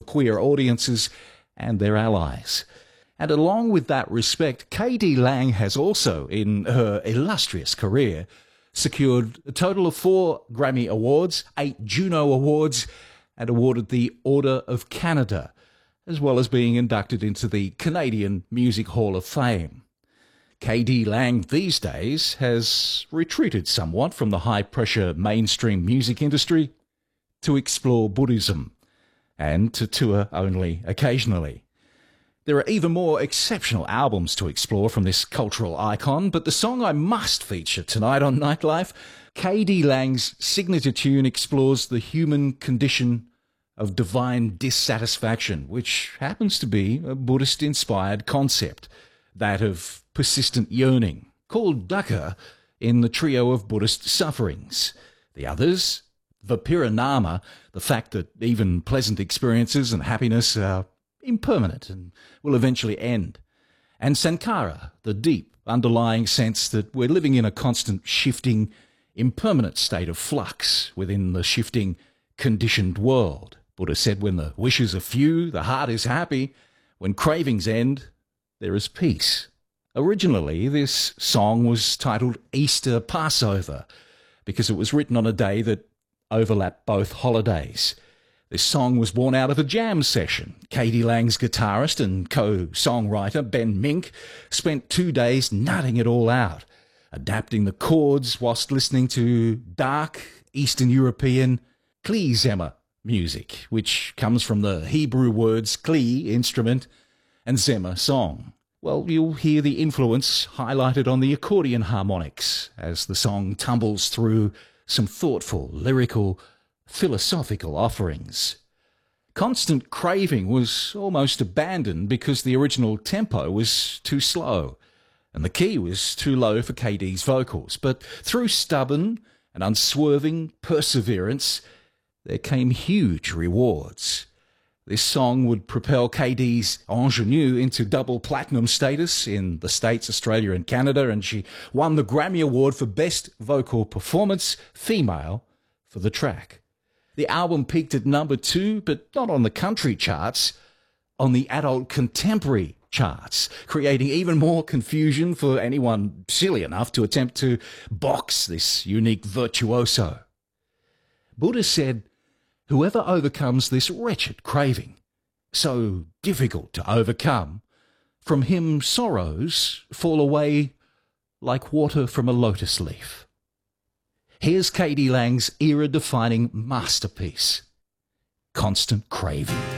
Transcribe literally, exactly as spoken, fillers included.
queer audiences and their allies. And along with that respect, K D Lang has also, in her illustrious career, secured a total of four Grammy Awards, eight Juno Awards, and awarded the Order of Canada, as well as being inducted into the Canadian Music Hall of Fame. K D Lang these days has retreated somewhat from the high-pressure mainstream music industry to explore Buddhism and to tour only occasionally. There are even more exceptional albums to explore from this cultural icon, but the song I must feature tonight on Nightlife, K D Lang's signature tune, explores the human condition of divine dissatisfaction, which happens to be a Buddhist-inspired concept, that of persistent yearning, called dukkha in the trio of Buddhist sufferings. The others, viparinama, the fact that even pleasant experiences and happiness are impermanent and will eventually end. And sankhara, the deep underlying sense that we're living in a constant shifting, impermanent state of flux within the shifting, conditioned world. Buddha said when the wishes are few, the heart is happy. When cravings end, there is peace. Originally, this song was titled Easter Passover because it was written on a day that overlapped both holidays. This song was born out of a jam session. K D Lang's guitarist and co-songwriter Ben Mink spent two days nutting it all out, adapting the chords whilst listening to dark Eastern European klezmer music, which comes from the Hebrew words kli, instrument, and zemer, song. Well, you'll hear the influence highlighted on the accordion harmonics as the song tumbles through some thoughtful, lyrical, philosophical offerings. Constant Craving was almost abandoned because the original tempo was too slow and the key was too low for K D's vocals. But through stubborn and unswerving perseverance, there came huge rewards. This song would propel K D's ingenue into double platinum status in the States, Australia and Canada, and she won the Grammy Award for Best Vocal Performance, Female, for the track. The album peaked at number two, but not on the country charts, on the adult contemporary charts, creating even more confusion for anyone silly enough to attempt to box this unique virtuoso. Buddha said, "Whoever overcomes this wretched craving, so difficult to overcome, from him sorrows fall away like water from a lotus leaf." Here's K D Lang's era-defining masterpiece, Constant Craving.